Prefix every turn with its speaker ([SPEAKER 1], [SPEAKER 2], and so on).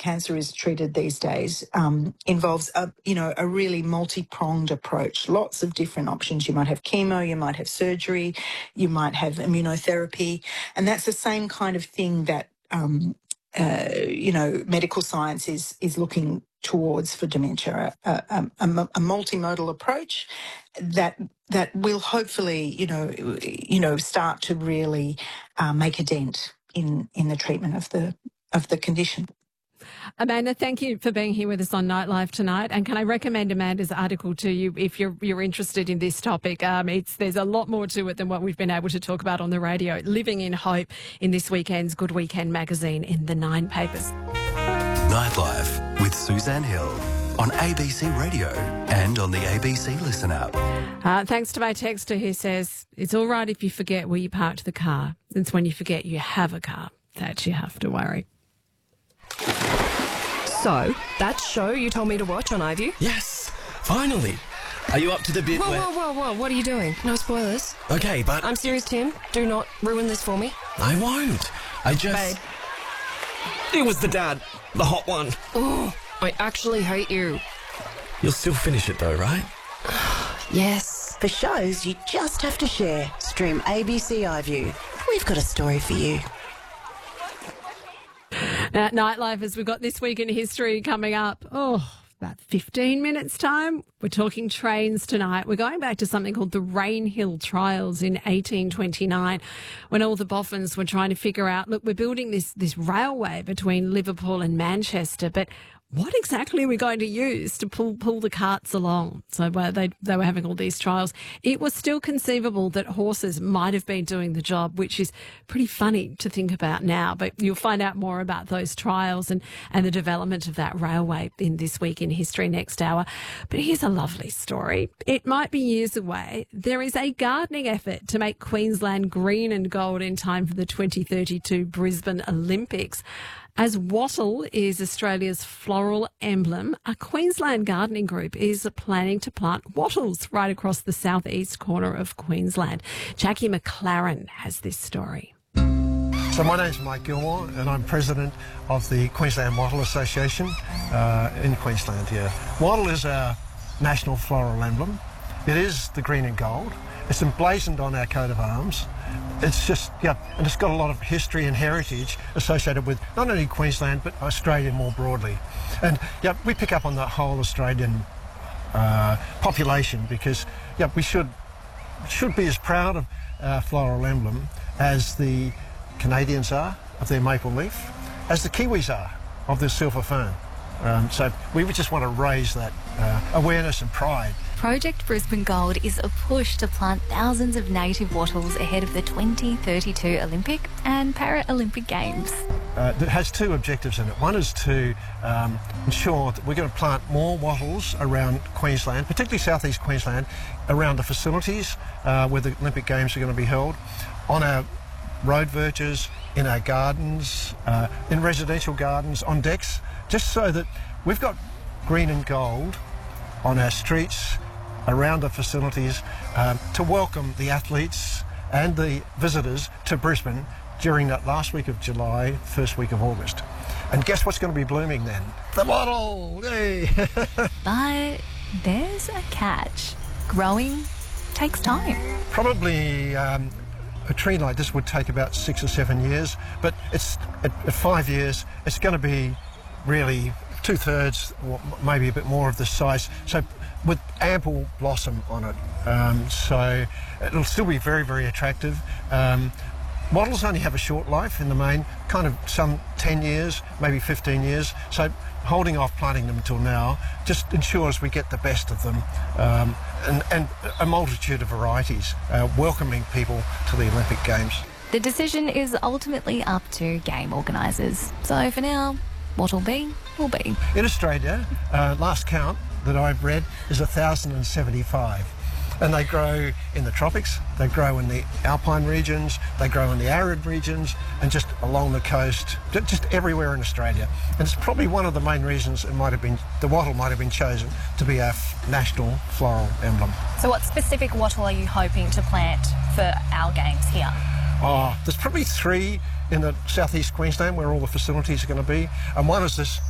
[SPEAKER 1] cancer is treated these days involves a really multi-pronged approach. Lots of different options. You might have chemo, you might have surgery, you might have immunotherapy, and that's the same kind of thing that medical science is looking towards for dementia, a multimodal approach that will hopefully, start to really make a dent in the treatment of the condition.
[SPEAKER 2] Amanda, thank you for being here with us on Nightlife tonight. And can I recommend Amanda's article to you if you're interested in this topic? There's a lot more to it than what we've been able to talk about on the radio. Living in Hope in this weekend's Good Weekend magazine in the 9 papers.
[SPEAKER 3] Nightlife with Suzanne Hill on ABC Radio and on the ABC Listen app.
[SPEAKER 2] Thanks to my texter who says, it's all right if you forget where you parked the car. It's when you forget you have a car that you have to worry.
[SPEAKER 4] So, that show you told me to watch on iView?
[SPEAKER 5] Yes, finally. Are you up to the bit where...
[SPEAKER 4] Whoa, what are you doing? No spoilers.
[SPEAKER 5] Okay, but...
[SPEAKER 4] I'm serious, Tim. Do not ruin this for me.
[SPEAKER 5] I won't. I just...
[SPEAKER 4] Babe.
[SPEAKER 5] It was the dad. The hot one.
[SPEAKER 4] Oh, I actually hate you.
[SPEAKER 5] You'll still finish it though, right?
[SPEAKER 4] Yes.
[SPEAKER 6] For shows you just have to share, stream ABC iView. We've got a story for you.
[SPEAKER 2] Now, Nightlifers, we've got This Week in History coming up. About 15 minutes' time. We're talking trains tonight. We're going back to something called the Rainhill Trials in 1829, when all the boffins were trying to figure out, look, we're building this railway between Liverpool and Manchester, but what exactly are we going to use to pull the carts along? So they were having all these trials. It was still conceivable that horses might have been doing the job, which is pretty funny to think about now. But you'll find out more about those trials and the development of that railway in This Week in History next hour. But here's a lovely story. It might be years away. There is a gardening effort to make Queensland green and gold in time for the 2032 Brisbane Olympics. As wattle is Australia's floral emblem, a Queensland gardening group is planning to plant wattles right across the southeast corner of Queensland. Jackie McLaren has this story.
[SPEAKER 7] So my name's Mike Gilmore and I'm president of the Queensland Wattle Association in Queensland here. Wattle is our national floral emblem. It is the green and gold. It's emblazoned on our coat of arms. It's just, and it's got a lot of history and heritage associated with not only Queensland but Australia more broadly. And we pick up on the whole Australian population because we should be as proud of our floral emblem as the Canadians are of their maple leaf, as the Kiwis are of their silver fern. So we would just want to raise that awareness and pride.
[SPEAKER 8] Project Brisbane Gold is a push to plant thousands of native wattles ahead of the 2032 Olympic and Paralympic Games.
[SPEAKER 7] It has two objectives in it. One is to ensure that we're going to plant more wattles around Queensland, particularly southeast Queensland, around the facilities where the Olympic Games are going to be held, on our road verges, in our gardens, in residential gardens, on decks, just so that we've got green and gold on our streets, around the facilities, to welcome the athletes and the visitors to Brisbane during that last week of July, first week of August. And guess what's going to be blooming then? The wattle! Yay!
[SPEAKER 8] But there's a catch. Growing takes time.
[SPEAKER 7] Probably a tree like this would take about 6 or 7 years, but it's at 5 years, it's going to be really 2/3 or maybe a bit more of the size, so with ample blossom on it. So it'll still be very, very attractive. Wattles only have a short life in the main, kind of some 10 years, maybe 15 years. So holding off planting them until now just ensures we get the best of them, and a multitude of varieties, welcoming people to the Olympic Games.
[SPEAKER 8] The decision is ultimately up to game organisers. So for now, what'll be, will be.
[SPEAKER 7] In Australia, last count that I've read is 1,075. And they grow in the tropics, they grow in the alpine regions, they grow in the arid regions, and just along the coast, just everywhere in Australia. And it's probably one of the main reasons the wattle might have been chosen to be our national floral emblem.
[SPEAKER 9] So what specific wattle are you hoping to plant for our games here?
[SPEAKER 7] There's probably 3 in the southeast Queensland where all the facilities are going to be, and one is this